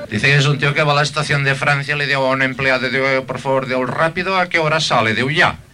Dice que es un tío que va a la estación de Francia, le digo a un empleado, digo, por favor, digo, rápido, ¿a qué hora sale? Digo, ya.